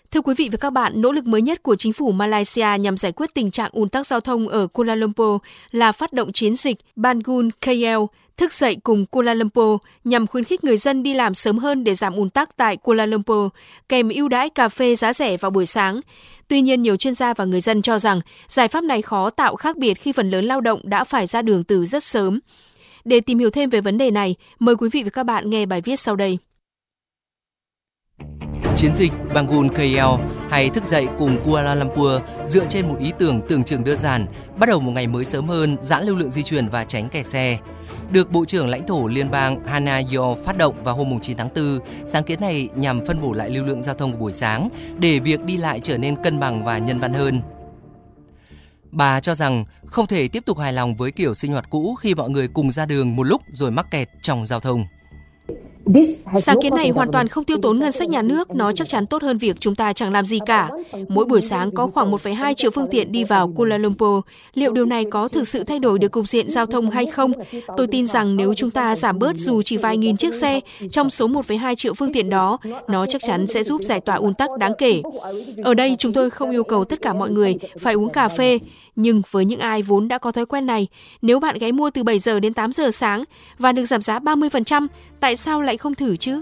Thưa quý vị và các bạn, nỗ lực mới nhất của chính phủ Malaysia nhằm giải quyết tình trạng ùn tắc giao thông ở Kuala Lumpur là phát động chiến dịch Bangun KL, thức dậy cùng Kuala Lumpur nhằm khuyến khích người dân đi làm sớm hơn để giảm ùn tắc tại Kuala Lumpur, kèm ưu đãi cà phê giá rẻ vào buổi sáng. Tuy nhiên, nhiều chuyên gia và người dân cho rằng giải pháp này khó tạo khác biệt khi phần lớn lao động đã phải ra đường từ rất sớm. Để tìm hiểu thêm về vấn đề này, mời quý vị và các bạn nghe bài viết sau đây. Chiến dịch Bangun KL hay thức dậy cùng Kuala Lumpur dựa trên một ý tưởng tưởng chừng đơn giản, bắt đầu một ngày mới sớm hơn, giãn lưu lượng di chuyển và tránh kẹt xe. Được Bộ trưởng lãnh thổ liên bang Hannah Yeoh phát động vào hôm 9 tháng 4, sáng kiến này nhằm phân bổ lại lưu lượng giao thông của buổi sáng để việc đi lại trở nên cân bằng và nhân văn hơn. Bà cho rằng không thể tiếp tục hài lòng với kiểu sinh hoạt cũ khi mọi người cùng ra đường một lúc rồi mắc kẹt trong giao thông. Sáng kiến này hoàn toàn không tiêu tốn ngân sách nhà nước, nó chắc chắn tốt hơn việc chúng ta chẳng làm gì cả. Mỗi buổi sáng có khoảng 1,2 triệu phương tiện đi vào Kuala Lumpur. Liệu điều này có thực sự thay đổi được cục diện giao thông hay không? Tôi tin rằng nếu chúng ta giảm bớt dù chỉ vài nghìn chiếc xe trong số 1,2 triệu phương tiện đó, nó chắc chắn sẽ giúp giải tỏa ùn tắc đáng kể. Ở đây chúng tôi không yêu cầu tất cả mọi người phải uống cà phê, nhưng với những ai vốn đã có thói quen này, nếu bạn ghé mua từ 7 giờ đến 8 giờ sáng và được giảm giá 30%, tại sao lại không thử chứ?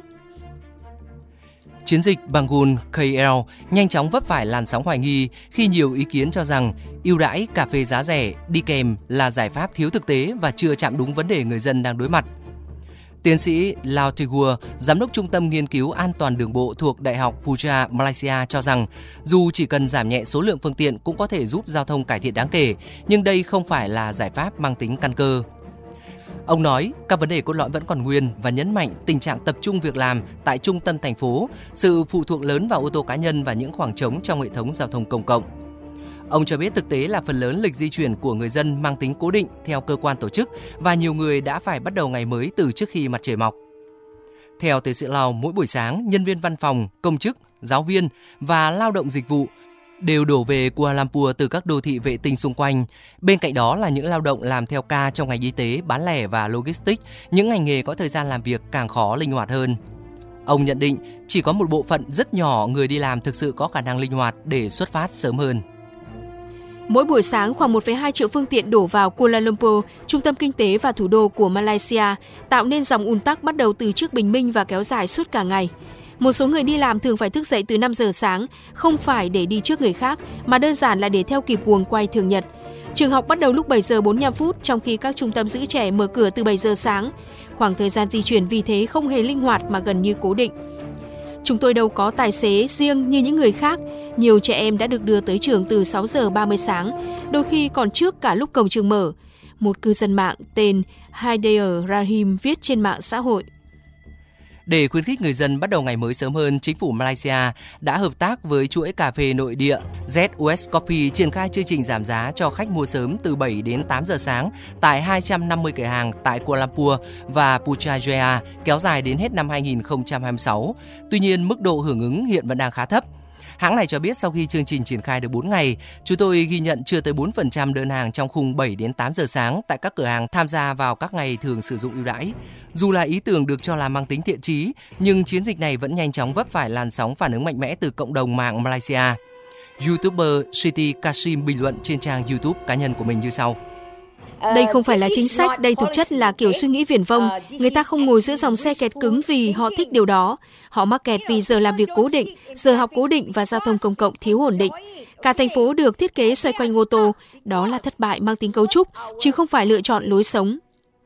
Chiến dịch Bangun KL nhanh chóng vấp phải làn sóng hoài nghi khi nhiều ý kiến cho rằng ưu đãi cà phê giá rẻ đi kèm là giải pháp thiếu thực tế và chưa chạm đúng vấn đề người dân đang đối mặt. Tiến sĩ Lau Tegur, giám đốc Trung tâm Nghiên cứu An toàn đường bộ thuộc Đại học Putra, Malaysia cho rằng dù chỉ cần giảm nhẹ số lượng phương tiện cũng có thể giúp giao thông cải thiện đáng kể, nhưng đây không phải là giải pháp mang tính căn cơ. Ông nói các vấn đề cốt lõi vẫn còn nguyên và nhấn mạnh tình trạng tập trung việc làm tại trung tâm thành phố, sự phụ thuộc lớn vào ô tô cá nhân và những khoảng trống trong hệ thống giao thông công cộng. Ông cho biết thực tế là phần lớn lịch di chuyển của người dân mang tính cố định theo cơ quan tổ chức và nhiều người đã phải bắt đầu ngày mới từ trước khi mặt trời mọc. Theo tiến sĩ Lau, mỗi buổi sáng, nhân viên văn phòng, công chức, giáo viên và lao động dịch vụ đều đổ về Kuala Lumpur từ các đô thị vệ tinh xung quanh. Bên cạnh đó là những lao động làm theo ca trong ngành y tế, bán lẻ và logistics, những ngành nghề có thời gian làm việc càng khó linh hoạt hơn. Ông nhận định chỉ có một bộ phận rất nhỏ người đi làm thực sự có khả năng linh hoạt để xuất phát sớm hơn. Mỗi buổi sáng, khoảng 1,2 triệu phương tiện đổ vào Kuala Lumpur, trung tâm kinh tế và thủ đô của Malaysia, tạo nên dòng ùn tắc bắt đầu từ trước bình minh và kéo dài suốt cả ngày. Một số người đi làm thường phải thức dậy từ 5 giờ sáng, không phải để đi trước người khác, mà đơn giản là để theo kịp guồng quay thường nhật. Trường học bắt đầu lúc 7 giờ 45 phút, trong khi các trung tâm giữ trẻ mở cửa từ 7 giờ sáng. Khoảng thời gian di chuyển vì thế không hề linh hoạt mà gần như cố định. Chúng tôi đâu có tài xế riêng như những người khác. Nhiều trẻ em đã được đưa tới trường từ 6 giờ 30 sáng, đôi khi còn trước cả lúc cổng trường mở. Một cư dân mạng tên Haider Rahim viết trên mạng xã hội. Để khuyến khích người dân bắt đầu ngày mới sớm hơn, chính phủ Malaysia đã hợp tác với chuỗi cà phê nội địa ZWest Coffee triển khai chương trình giảm giá cho khách mua sớm từ 7 đến 8 giờ sáng tại 250 cửa hàng tại Kuala Lumpur và Putrajaya kéo dài đến hết năm 2026. Tuy nhiên, mức độ hưởng ứng hiện vẫn đang khá thấp. Hãng này cho biết sau khi chương trình triển khai được 4 ngày, chúng tôi ghi nhận chưa tới 4% đơn hàng trong khung 7 đến 8 giờ sáng tại các cửa hàng tham gia vào các ngày thường sử dụng ưu đãi. Dù là ý tưởng được cho là mang tính thiện chí, nhưng chiến dịch này vẫn nhanh chóng vấp phải làn sóng phản ứng mạnh mẽ từ cộng đồng mạng Malaysia. YouTuber Siti Kasim bình luận trên trang YouTube cá nhân của mình như sau. Đây không phải là chính sách, đây thực chất là kiểu suy nghĩ viển vông. Người ta không ngồi giữa dòng xe kẹt cứng vì họ thích điều đó. Họ mắc kẹt vì giờ làm việc cố định, giờ học cố định và giao thông công cộng thiếu ổn định. Cả thành phố được thiết kế xoay quanh ô tô. Đó là thất bại mang tính cấu trúc, chứ không phải lựa chọn lối sống.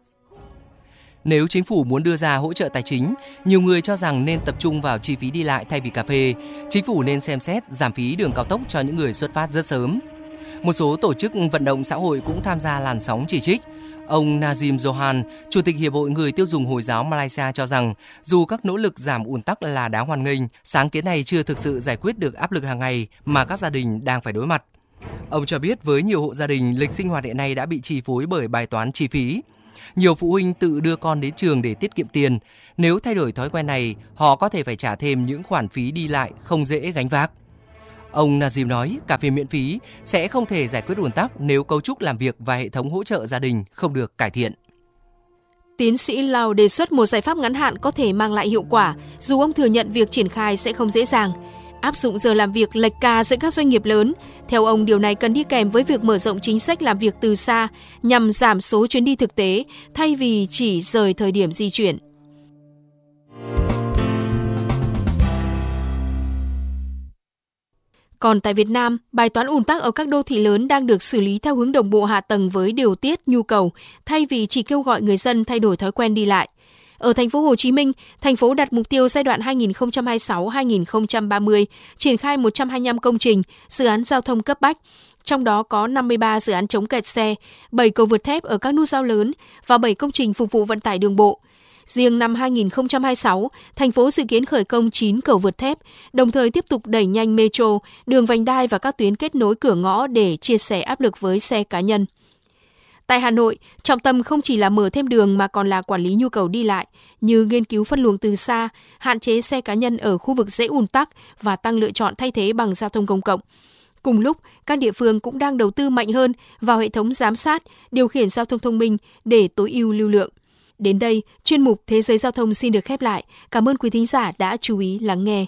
Nếu chính phủ muốn đưa ra hỗ trợ tài chính, nhiều người cho rằng nên tập trung vào chi phí đi lại thay vì cà phê. Chính phủ nên xem xét giảm phí đường cao tốc cho những người xuất phát rất sớm. Một số tổ chức vận động xã hội cũng tham gia làn sóng chỉ trích. Ông Nazim Johan, Chủ tịch Hiệp hội Người tiêu dùng Hồi giáo Malaysia cho rằng dù các nỗ lực giảm ùn tắc là đáng hoan nghênh, sáng kiến này chưa thực sự giải quyết được áp lực hàng ngày mà các gia đình đang phải đối mặt. Ông cho biết với nhiều hộ gia đình, lịch sinh hoạt hiện nay đã bị chi phối bởi bài toán chi phí. Nhiều phụ huynh tự đưa con đến trường để tiết kiệm tiền. Nếu thay đổi thói quen này, họ có thể phải trả thêm những khoản phí đi lại không dễ gánh vác. Ông Nazim nói cà phê miễn phí sẽ không thể giải quyết ùn tắc nếu cấu trúc làm việc và hệ thống hỗ trợ gia đình không được cải thiện. Tiến sĩ Lau đề xuất một giải pháp ngắn hạn có thể mang lại hiệu quả, dù ông thừa nhận việc triển khai sẽ không dễ dàng. áp dụng giờ làm việc lệch ca giữa các doanh nghiệp lớn. Theo ông, điều này cần đi kèm với việc mở rộng chính sách làm việc từ xa nhằm giảm số chuyến đi thực tế thay vì chỉ rời thời điểm di chuyển. Còn tại Việt Nam, bài toán ùn tắc ở các đô thị lớn đang được xử lý theo hướng đồng bộ hạ tầng với điều tiết nhu cầu, thay vì chỉ kêu gọi người dân thay đổi thói quen đi lại. Ở thành phố Hồ Chí Minh, thành phố đặt mục tiêu giai đoạn 2026-2030 triển khai 125 công trình, dự án giao thông cấp bách, trong đó có 53 dự án chống kẹt xe, 7 cầu vượt thép ở các nút giao lớn và 7 công trình phục vụ vận tải đường bộ. Riêng năm 2026, thành phố dự kiến khởi công 9 cầu vượt thép, đồng thời tiếp tục đẩy nhanh metro, đường vành đai và các tuyến kết nối cửa ngõ để chia sẻ áp lực với xe cá nhân. Tại Hà Nội, trọng tâm không chỉ là mở thêm đường mà còn là quản lý nhu cầu đi lại, như nghiên cứu phân luồng từ xa, hạn chế xe cá nhân ở khu vực dễ ùn tắc và tăng lựa chọn thay thế bằng giao thông công cộng. Cùng lúc, các địa phương cũng đang đầu tư mạnh hơn vào hệ thống giám sát, điều khiển giao thông thông minh để tối ưu lưu lượng. Đến đây, chuyên mục Thế giới giao thông xin được khép lại. Cảm ơn quý thính giả đã chú ý lắng nghe.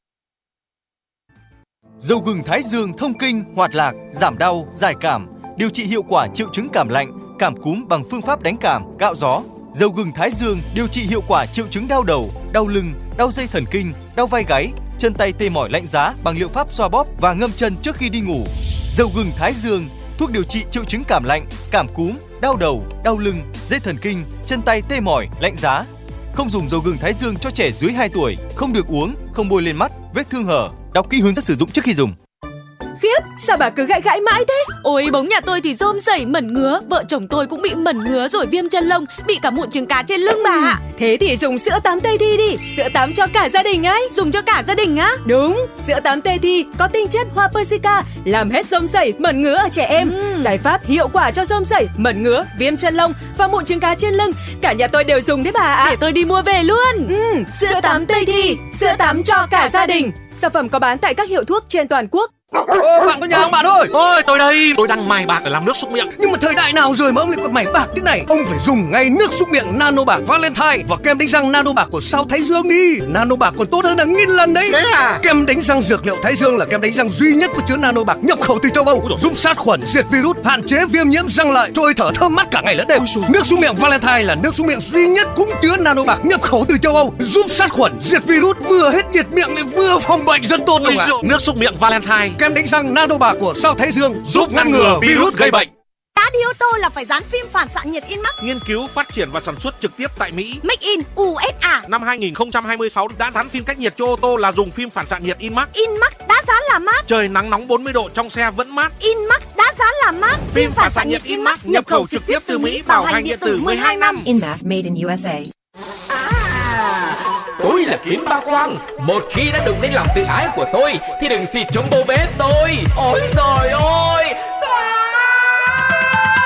Dầu gừng Thái Dương thông kinh, hoạt lạc, giảm đau, giải cảm, điều trị hiệu quả triệu chứng cảm lạnh, cảm cúm bằng phương pháp đánh cảm, cạo gió. Dầu gừng Thái Dương điều trị hiệu quả triệu chứng đau đầu, đau lưng, đau dây thần kinh, đau vai gáy, chân tay tê mỏi lạnh giá bằng liệu pháp xoa bóp và ngâm chân trước khi đi ngủ. Dầu gừng Thái Dương, thuốc điều trị triệu chứng cảm lạnh, cảm cúm, đau đầu, đau lưng, dây thần kinh, chân tay tê mỏi, lạnh giá. Không dùng dầu gừng Thái Dương cho trẻ dưới 2 tuổi, không được uống, không bôi lên mắt, vết thương hở. Đọc kỹ hướng dẫn sử dụng trước khi dùng. Khiếp, sao bà cứ gãi mãi thế? Ôi, bóng nhà tôi thì rôm rẩy mẩn ngứa, vợ chồng tôi cũng bị mẩn ngứa rồi viêm chân lông, bị cả mụn trứng cá trên lưng bà ạ. Thế thì dùng sữa tắm Tây Thi đi, sữa tắm cho cả gia đình ấy. Dùng cho cả gia đình á? Đúng, sữa tắm Tây Thi có tinh chất hoa persica, làm hết rôm rẩy, mẩn ngứa ở trẻ em. Giải pháp hiệu quả cho rôm rẩy, mẩn ngứa, viêm chân lông và mụn trứng cá trên lưng. Cả nhà tôi đều dùng đấy bà ạ. Để tôi đi mua về luôn. Sữa tắm Tây Thi, sữa tắm cho cả gia đình. Sản phẩm có bán tại các hiệu thuốc trên toàn quốc. Bạn có nhà không bạn ơi? Ôi, tôi đây, tôi đang mài bạc để làm nước súc miệng. Nhưng mà thời đại nào rồi mà ông lại còn mài bạc thế này? Ông phải dùng ngay nước súc miệng Nano Bạc Valentine và kem đánh răng Nano Bạc của Sao Thái Dương đi. Nano Bạc còn tốt hơn là 1000 lần đấy. Thế à? Kem đánh răng dược liệu Thái Dương là kem đánh răng duy nhất có chứa Nano Bạc nhập khẩu từ châu Âu, giúp sát khuẩn, diệt virus, hạn chế viêm nhiễm răng lợi, trôi thở thơm mát cả ngày lẫn đêm. Nước súc miệng Valentine là nước súc miệng duy nhất cũng chứa Nano Bạc nhập khẩu từ châu Âu, giúp sát khuẩn, diệt virus, vừa hết nhiệt miệng lại vừa phòng bệnh rất tốt luôn ạ. Nước súc miệng Valentine, kem đánh răng Nano Bạc của Sao Thái Dương giúp ngăn ngừa virus gây bệnh. Đã đi ô tô là phải dán phim phản xạ nhiệt InMax. Nghiên cứu, phát triển và sản xuất trực tiếp tại Mỹ. Make in USA. Năm 2026 đã dán phim cách nhiệt cho ô tô là dùng phim phản xạ nhiệt InMax. InMax đã dán là mát. Trời nắng nóng 40 độ trong xe vẫn mát. InMax đã dán là mát. Phim phản xạ nhiệt InMax nhập khẩu trực tiếp từ Mỹ, bảo hành điện tử 12 năm. InMax made in USA. Tôi là Kiến Ba Khoang. Một khi đã đụng đến lòng tự ái của tôi thì đừng xịt chống bô bế tôi. Ôi giời ơi,